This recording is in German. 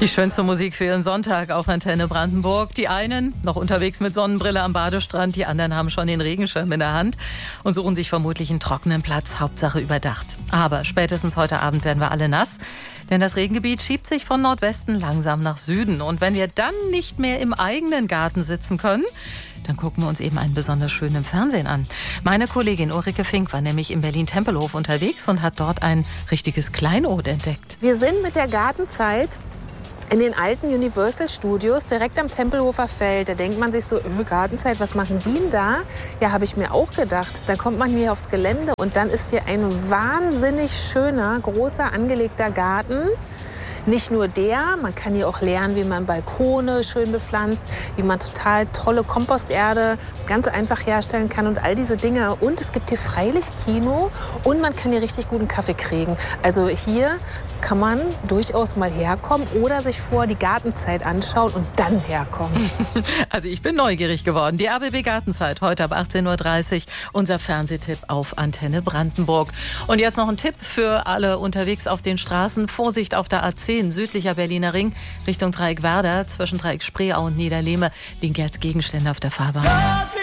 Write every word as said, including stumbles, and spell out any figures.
Die schönste Musik für Ihren Sonntag auf Antenne Brandenburg. Die einen noch unterwegs mit Sonnenbrille am Badestrand, die anderen haben schon den Regenschirm in der Hand und suchen sich vermutlich einen trockenen Platz, Hauptsache überdacht. Aber spätestens heute Abend werden wir alle nass, denn das Regengebiet schiebt sich von Nordwesten langsam nach Süden. Und wenn wir dann nicht mehr im eigenen Garten sitzen können, dann gucken wir uns eben einen besonders schönen im Fernsehen an. Meine Kollegin Ulrike Fink war nämlich in Berlin-Tempelhof unterwegs und hat dort ein richtiges Kleinod entdeckt. Wir sind mit der Gartenzeit in den alten Universal Studios direkt am Tempelhofer Feld. Da denkt man sich so, öh, Gartenzeit, was machen die denn da? Ja, habe ich mir auch gedacht. Dann kommt man hier aufs Gelände und dann ist hier ein wahnsinnig schöner, großer, angelegter Garten. Nicht nur der, man kann hier auch lernen, wie man Balkone schön bepflanzt, wie man total tolle Komposterde ganz einfach herstellen kann und all diese Dinge. Und es gibt hier Freilichtkino und man kann hier richtig guten Kaffee kriegen. Also hier kann man durchaus mal herkommen oder sich vor die Gartenzeit anschauen und dann herkommen. Also ich bin neugierig geworden. Die A B B Gartenzeit heute ab achtzehn Uhr dreißig, unser Fernsehtipp auf Antenne Brandenburg. Und jetzt noch ein Tipp für alle unterwegs auf den Straßen. Vorsicht auf der A zehn, südlicher Berliner Ring, Richtung Dreieck Werder, zwischen Dreieck Spreeau und Niederlehme liegen jetzt Gegenstände auf der Fahrbahn.